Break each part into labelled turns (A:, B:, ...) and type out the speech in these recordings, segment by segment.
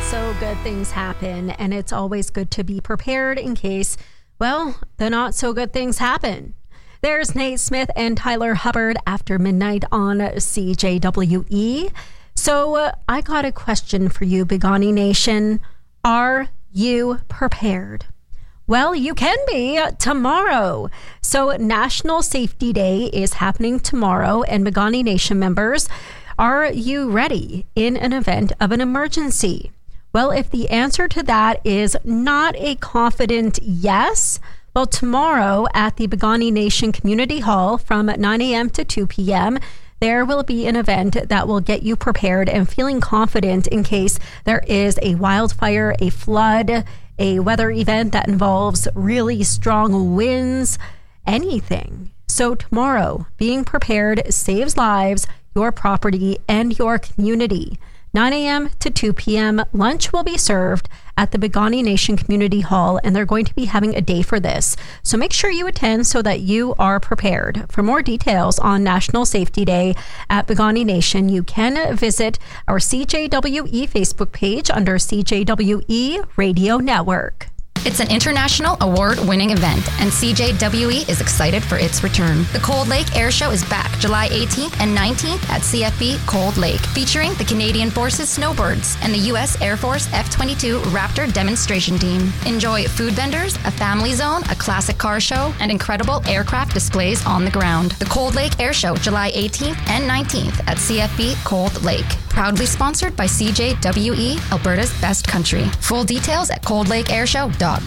A: so good things happen, and it's always good to be prepared in case, well, the not so good things happen. There's Nate Smith and Tyler Hubbard after midnight on CJWE. So I got a question for you, Bigani Nation. Are you prepared? Well, you can be tomorrow. So National Safety Day is happening tomorrow, and Bigani Nation members, are you ready in an event of an emergency? Well, if the answer to that is not a confident yes, well, tomorrow at the Bigani Nation Community Hall from 9 a.m. to 2 p.m., there will be an event that will get you prepared and feeling confident in case there is a wildfire, a flood, a weather event that involves really strong winds, anything. So tomorrow, being prepared saves lives, your property, and your community. 9 a.m. to 2 p.m. Lunch will be served at the Bigani Nation Community Hall, and they're going to be having a day for this. So make sure you attend so that you are prepared. For more details on National Safety Day at Bigani Nation, you can visit our CJWE Facebook page under CJWE Radio Network.
B: It's an international award-winning event, and CJWE is excited for its return. The Cold Lake Air Show is back July 18th and 19th at CFB Cold Lake, featuring the Canadian Forces Snowbirds and the U.S. Air Force F-22 Raptor demonstration team. Enjoy food vendors, a family zone, a classic car show, and incredible aircraft displays on the ground. The Cold Lake Air Show, July 18th and 19th at CFB Cold Lake. Proudly sponsored by CJWE, Alberta's best country. Full details at coldlakeairshow.com.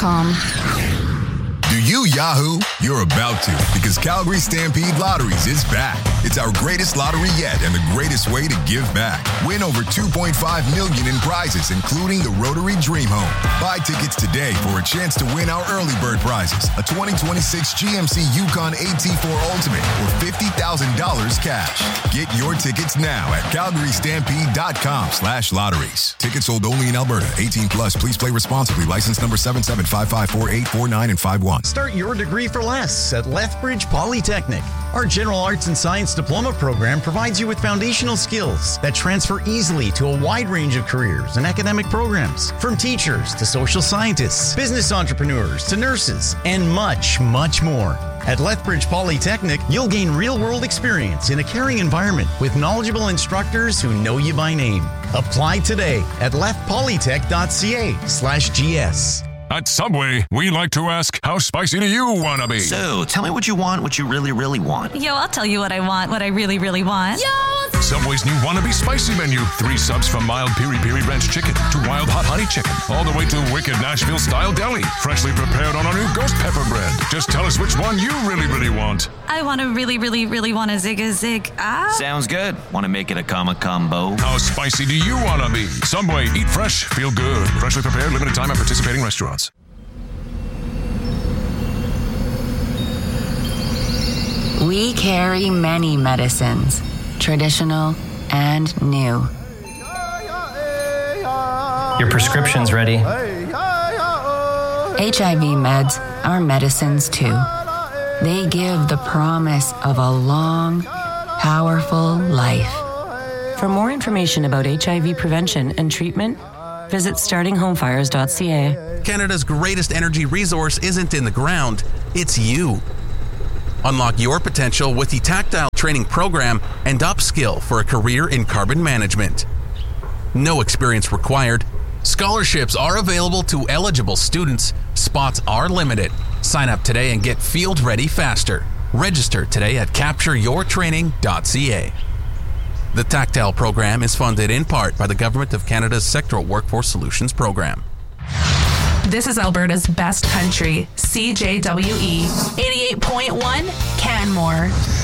C: Do you Yahoo? You're about to, because Calgary Stampede Lotteries is back. It's our greatest lottery yet and the greatest way to give back. Win over $2.5 million in prizes, including the Rotary Dream Home. Buy tickets today for a chance to win our early bird prizes, a 2026 GMC Yukon AT4 Ultimate, or $50,000 cash. Get your tickets now at calgarystampede.com/lotteries. Tickets sold only in Alberta. 18 plus. Please play responsibly. License number 77554849 and 51.
D: Start your degree for less at Lethbridge Polytechnic. Our General Arts and Science Diploma program provides you with foundational skills that transfer easily to a wide range of careers and academic programs, from teachers to social scientists, business entrepreneurs to nurses, and much, much more. At Lethbridge Polytechnic, you'll gain real-world experience in a caring environment with knowledgeable instructors who know you by name. Apply today at leftpolytech.ca/GS.
E: At Subway, we like to ask, how spicy do you want to be?
F: So, tell me what you want, what you really, really want.
G: Yo, I'll tell you what I want, what I really, really want.
E: Yo! Subway's new Wannabe Spicy menu. 3 subs from mild piri-piri ranch chicken to wild hot honey chicken, all the way to wicked Nashville-style deli, freshly prepared on our new ghost pepper bread. Just tell us which one you really, really want.
G: I want to really, really, really want a zig.
F: Sounds good. Want to make it a combo?
E: How spicy do you want to be? Subway, eat fresh, feel good. Freshly prepared, limited time at participating restaurants.
H: We carry many medicines, traditional and new.
I: Your prescription's ready.
H: HIV meds are medicines too. They give the promise of a long, powerful life.
J: For more information about HIV prevention and treatment, visit startinghomefires.ca.
K: Canada's greatest energy resource isn't in the ground, it's you. Unlock your potential with the Tactile Training Program and upskill for a career in carbon management. No experience required. Scholarships are available to eligible students. Spots are limited. Sign up today and get field ready faster. Register today at captureyourtraining.ca. The Tactile program is funded in part by the Government of Canada's Sectoral Workforce Solutions Program.
L: This is Alberta's best country, CJWE 88.1 Canmore.